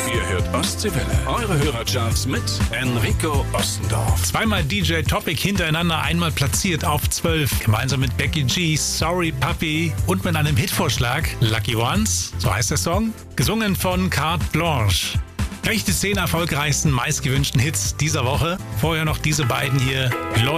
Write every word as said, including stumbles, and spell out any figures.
Ihr hört Ostseewelle. Eure Hörercharts mit Enrico Ostendorf. Zweimal D J Topic hintereinander, einmal platziert auf zwölf. Gemeinsam mit Becky G, Sorry Puppy. Und mit einem Hitvorschlag, Lucky Ones, so heißt der Song. Gesungen von Carte Blanche. Gleich die zehn erfolgreichsten, meistgewünschten Hits dieser Woche. Vorher noch diese beiden hier.